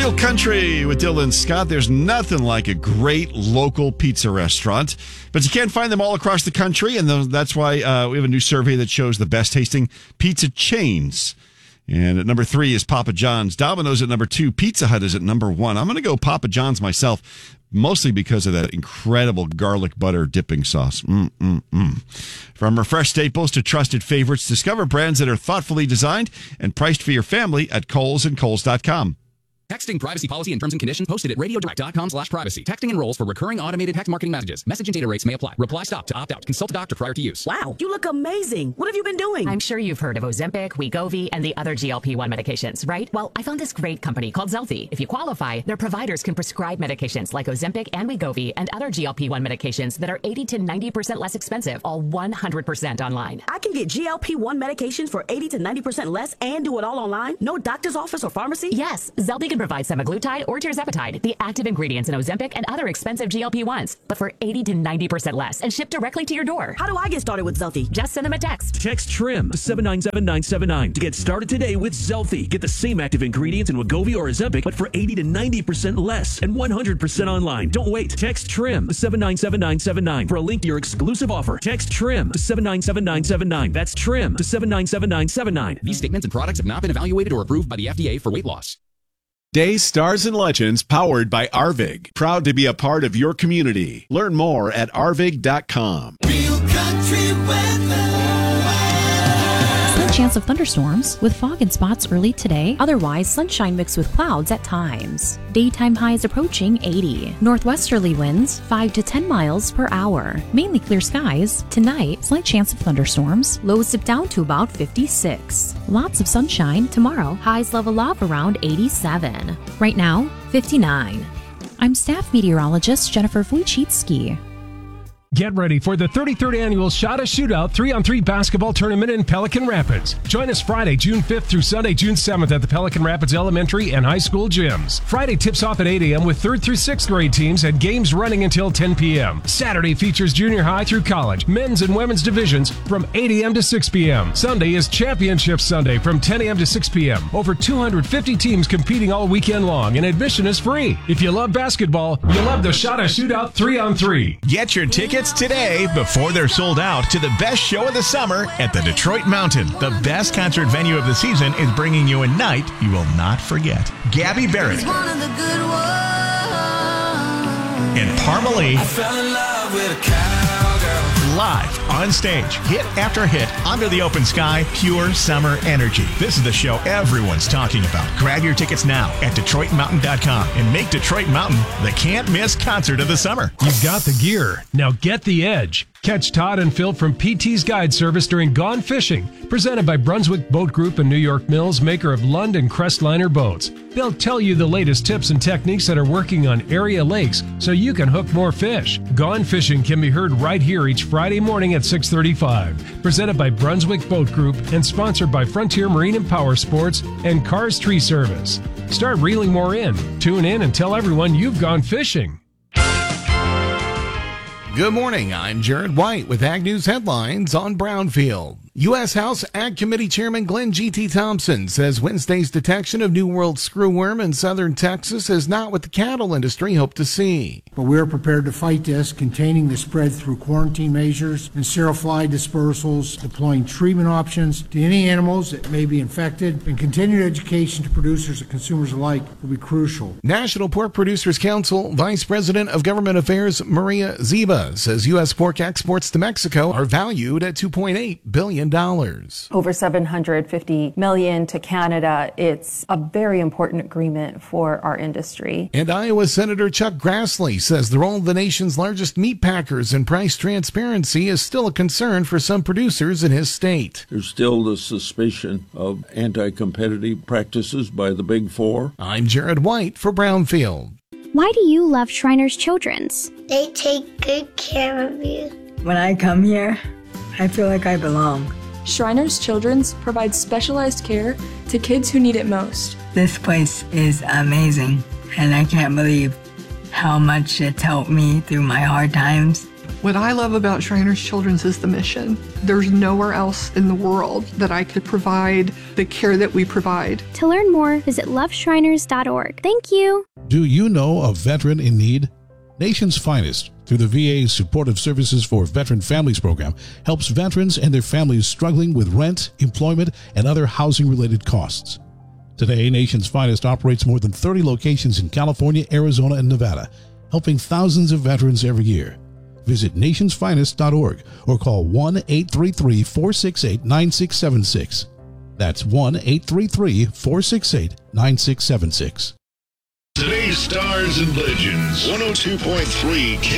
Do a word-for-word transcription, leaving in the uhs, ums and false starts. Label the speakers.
Speaker 1: Real Country with Dylan Scott. There's nothing like a great local pizza restaurant, but you can't find them all across the country, and that's why uh, we have a new survey that shows the best tasting pizza chains. And at number three is Papa John's. Domino's at number two. Pizza Hut is at number one. I'm going to go Papa John's myself, mostly because of that incredible garlic butter dipping sauce. Mm-mm-mm. From refreshed staples to trusted favorites, discover brands that are thoughtfully designed and priced for your family at Kohl's and Kohl's dot com.
Speaker 2: Texting privacy policy and terms and conditions posted at radiodirect.com slash privacy. Texting enrolls for recurring automated text marketing messages. Message and data rates may apply. Reply stop to opt out. Consult a doctor prior to use.
Speaker 3: Wow, you look amazing. What have you been doing?
Speaker 4: I'm sure you've heard of Ozempic, Wegovy, and the other G L P one medications, right? Well, I found this great company called Zelfie. If you qualify, their providers can prescribe medications like Ozempic and Wegovy and other G L P one medications that are eighty to ninety percent less expensive, all one hundred percent online.
Speaker 3: I can get G L P one medications for eighty to ninety percent less and do it all online? No doctor's office or pharmacy?
Speaker 4: Yes, Zelfie can provide semaglutide or tirzepatide, the active ingredients in Ozempic and other expensive G L P ones, but for eighty to ninety percent less and shipped directly to your door.
Speaker 3: How do I get started with Zelfie?
Speaker 4: Just send them a text.
Speaker 5: Text TRIM to seven nine seven nine seven nine to get started today with Zelfie. Get the same active ingredients in Wegovy or Ozempic, but for eighty to ninety percent less and one hundred percent online. Don't wait. Text TRIM to seven nine seven nine seven nine for a link to your exclusive offer. Text TRIM to seven nine seven nine seven nine. That's TRIM to seven nine seven nine seven nine.
Speaker 2: These statements and products have not been evaluated or approved by the F D A for weight loss.
Speaker 6: Days, Stars, and Legends, powered by Arvig. Proud to be a part of your community. Learn more at arvig dot com.
Speaker 7: Real country weather.
Speaker 8: Slight chance of thunderstorms with fog and spots early today. Otherwise, sunshine mixed with clouds at times. Daytime highs approaching eighty. Northwesterly winds five to ten miles per hour. Mainly clear skies. Tonight, slight chance of thunderstorms. Lows dip down to about fifty-six. Lots of sunshine tomorrow. Highs level off around eighty-seven. Right now, fifty-nine. I'm staff meteorologist Jennifer Wojcicki.
Speaker 9: Get ready for the thirty-third Annual Shot a Shootout three on three Basketball Tournament in Pelican Rapids. Join us Friday, June fifth through Sunday, June seventh at the Pelican Rapids Elementary and High School gyms. Friday tips off at eight a.m. with third through sixth grade teams and games running until ten p.m. Saturday features junior high through college, men's and women's divisions from eight a.m. to six p.m. Sunday is Championship Sunday from ten a.m. to six p.m. Over two hundred fifty teams competing all weekend long, and admission is free. If you love basketball, you love the Shot a Shootout three on three.
Speaker 10: Get your tickets today before they're sold out to the best show of the summer at the Detroit Mountain. The best concert venue of the season is bringing you a night you will not forget. Gabby Barrett and Parmalee
Speaker 7: I fell in love with a cowgirl.
Speaker 10: live on stage, hit after hit, under the open sky, pure summer energy. This is the show everyone's talking about. Grab your tickets now at Detroit Mountain dot com and make Detroit Mountain the can't-miss concert of the summer.
Speaker 9: You've got the gear. Now get the edge. Catch Todd and Phil from P T's Guide Service during Gone Fishing, presented by Brunswick Boat Group and New York Mills, maker of Lund and Crestliner boats. They'll tell you the latest tips and techniques that are working on area lakes so you can hook more fish. Gone Fishing can be heard right here each Friday morning at six thirty-five. Presented by Brunswick Boat Group and sponsored by Frontier Marine and Power Sports and Cars Tree Service. Start reeling more in. Tune in and tell everyone you've gone fishing.
Speaker 11: Good morning. I'm Jared White with Ag News Headlines on Brownfield. U S House Ag Committee Chairman Glenn G T. Thompson says Wednesday's detection of New World screwworm in southern Texas is not what the cattle industry hoped to see.
Speaker 12: But we are prepared to fight this, containing the spread through quarantine measures and serofly dispersals, deploying treatment options to any animals that may be infected, and continued education to producers and consumers alike will be crucial.
Speaker 11: National Pork Producers Council Vice President of Government Affairs Maria Ziba says U S pork exports to Mexico are valued at two point eight billion dollars.
Speaker 13: Over seven hundred fifty million dollars to Canada. It's a very important agreement for our industry.
Speaker 11: And Iowa Senator Chuck Grassley says the role of the nation's largest meat packers in price transparency is still a concern for some producers in his state.
Speaker 14: There's still the suspicion of anti-competitive practices by the Big Four.
Speaker 11: I'm Jared White for Brownfield.
Speaker 15: Why do you love Shriners Children's?
Speaker 16: They take good care of you.
Speaker 17: When I come here, I feel like I belong.
Speaker 18: Shriners Children's provides specialized care to kids who need it most.
Speaker 17: This place is amazing, and I can't believe how much it's helped me through my hard times.
Speaker 19: What I love about Shriners Children's is the mission. There's nowhere else in the world that I could provide the care that we provide.
Speaker 15: To learn more, visit love shriners dot org. Thank you.
Speaker 20: Do you know a veteran in need? Nation's Finest, through the V A's Supportive Services for Veteran Families program, helps veterans and their families struggling with rent, employment, and other housing-related costs. Today, Nation's Finest operates more than thirty locations in California, Arizona, and Nevada, helping thousands of veterans every year. Visit nations finest dot org or call one eight three three, four six eight, nine six seven six. That's one eight three three, four six eight, nine six seven six.
Speaker 10: Today's Stars and Legends, one oh two point three K